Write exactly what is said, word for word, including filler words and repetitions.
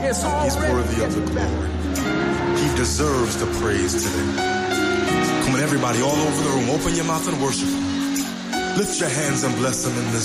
He's worthy of the glory. He deserves the praise today. Come on, everybody, all over the room, open your mouth and worship him. Lift your hands and bless him in this